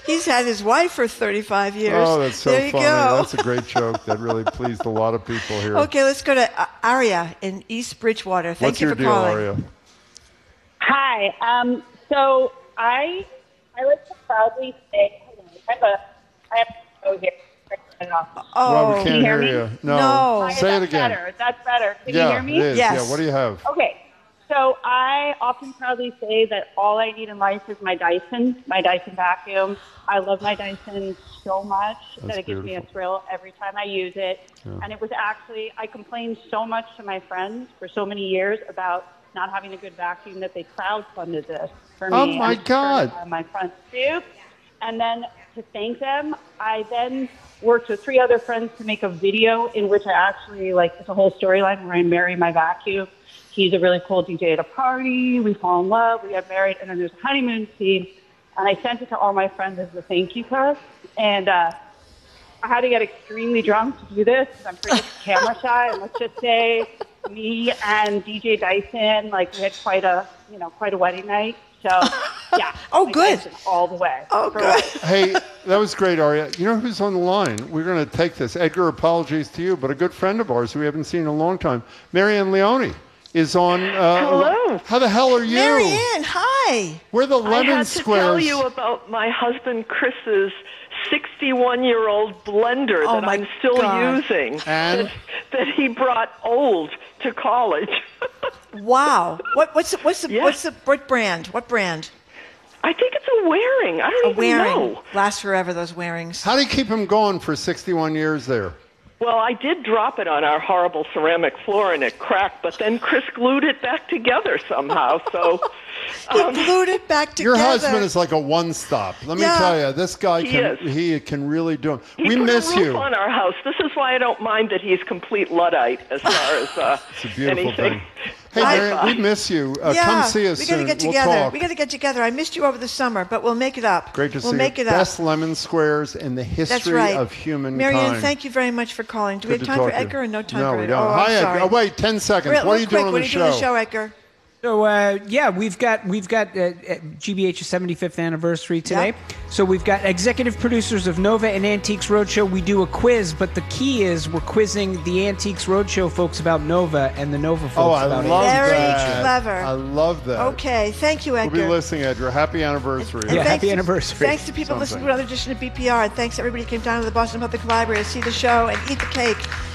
He's had his wife for 35 years. Oh, that's so there funny. You go. That's a great joke. That really pleased a lot of people here. Okay, let's go to Aria in East Bridgewater. Thank you for calling. What's your deal, Aria? Hi. So I like to proudly say, I have to go here. Well, we Oh, can't hear you. No. Say it again. That's better. Can you hear me? It is. Yes. Yeah, what do you have? Okay. So I often proudly say that all I need in life is my Dyson vacuum. I love my Dyson so much that it gives me a thrill every time I use it. Yeah. And it was actually, I complained so much to my friends for so many years about not having a good vacuum that they crowdfunded this for me. Oh, my God. My front stoop. And then to thank them, I then worked with 3 other friends to make a video in which I actually, it's a whole storyline where I marry my vacuum. He's a really cool DJ at a party. We fall in love. We get married. And then there's a honeymoon scene. And I sent it to all my friends as a thank you card. And I had to get extremely drunk to do this because I'm pretty camera shy. And let's just say me and DJ Dyson, we had quite a wedding night. So, yeah. Oh, good. Dyson all the way. Oh, good. Hey, that was great, Aria. You know who's on the line? We're going to take this. Edgar, apologies to you, but a good friend of ours who we haven't seen in a long time, Marianne Leone, is on. Hello. How the hell are you? Marianne, hi. We're the Lemon I had Squares. to tell you about my husband Chris's 61-year-old blender that I'm still using. And? That he brought old to college. Wow. What brand? What brand? I think it's a Waring. I don't even know. Lasts forever, those Warings. How do you keep him going for 61 years there? Well, I did drop it on our horrible ceramic floor and it cracked, but then Chris glued it back together somehow. So he glued it back together. Your husband is like a one-stop. Let me tell you, this guy can really do it. We miss you. On our house. This is why I don't mind that he's complete Luddite as far as it's a beautiful anything. thing. Hey, Marianne, we miss you. Come see us soon. We got to get together. We got to get together. I missed you over the summer, but we'll make it up. Great to see you. We'll make it up. Best lemon squares in the history of humankind. Marianne, thank you very much for calling. Do we have time for Edgar or no time for Edgar? No, we don't. Hi, Edgar. Oh, wait, 10 seconds. What are you doing on the show? What are you doing on the show, Edgar? So we've got GBH's 75th anniversary today. Yep. So we've got executive producers of Nova and Antiques Roadshow. We do a quiz, but the key is we're quizzing the Antiques Roadshow folks about Nova and the Nova folks about Antiques. Very clever. I love that. Okay, thank you, Edgar. We'll be listening, Edgar. Happy anniversary. Happy anniversary. Thanks to people listening to another edition of BPR, and thanks to everybody who came down to the Boston Public Library to see the show and eat the cake.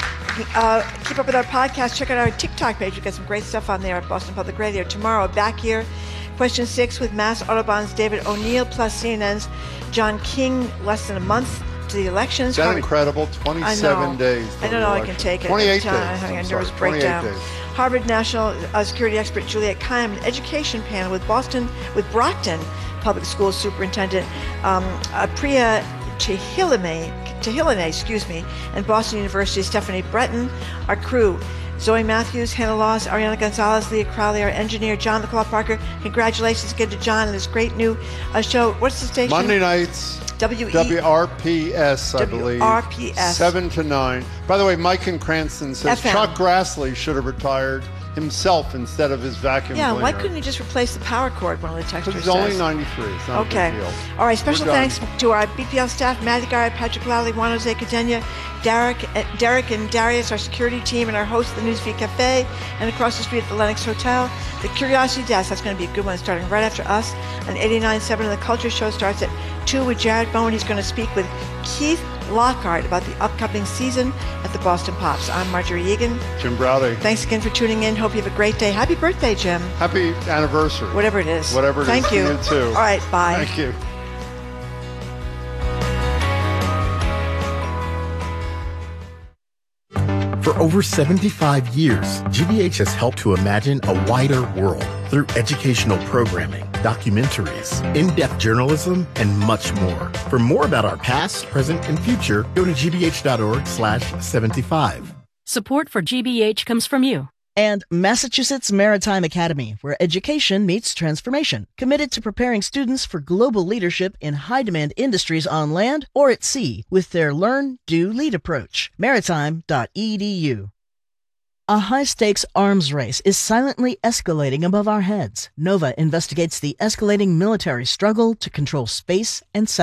Keep up with our podcast. Check out our TikTok page. We've got some great stuff on there at Boston Public Radio. Tomorrow, back here, question 6 with Mass Autobahn's David O'Neill plus CNN's John King, less than a month to the elections. Is that incredible? 27 days. I don't know I can take it. 28 days. I'm having a nervous breakdown. Harvard National Security expert Juliette Kayyem, an education panel with Brockton Public Schools Superintendent Priya Chihilame, and Boston University's Stephanie Breton. Our crew, Zoe Matthews, Hannah Laws, Ariana Gonzalez, Leah Crowley, our engineer, John LaClaw Parker. Congratulations again to John and this great new show. What's the station? Monday nights. WRPS, I believe. WRPS. 7 to 9. By the way, Mike in Cranston says FM. Chuck Grassley should have retired himself instead of his vacuum cleaner. Why couldn't he just replace the power cord, one of the texters says? He's only 93. It's not a big deal. All right, special thanks to our BPL staff, Matty Garrett, Patrick Lally, Juan Jose Cadena, Derek and Darius, our security team, and our host of the Newsfeed Cafe, and across the street at the Lenox Hotel. The Curiosity Desk, that's going to be a good one, starting right after us. On 89.7, and the Culture Show starts at 2 with Jared Bowen. He's going to speak with Keith Lockhart about the upcoming season at the Boston Pops. I'm Marjorie Egan. Jim Browdy. Thanks again for tuning in. Hope you have a great day. Happy birthday, Jim. Happy anniversary. Whatever it is. Thank you. You too. All right, bye. Thank you. For over 75 years, GBH has helped to imagine a wider world through educational programming, documentaries, in-depth journalism, and much more. For more about our past, present, and future, go to gbh.org/75. Support for GBH comes from you. And Massachusetts Maritime Academy, where education meets transformation, committed to preparing students for global leadership in high-demand industries on land or at sea with their Learn, Do, Lead approach. Maritime.edu. A high-stakes arms race is silently escalating above our heads. Nova investigates the escalating military struggle to control space and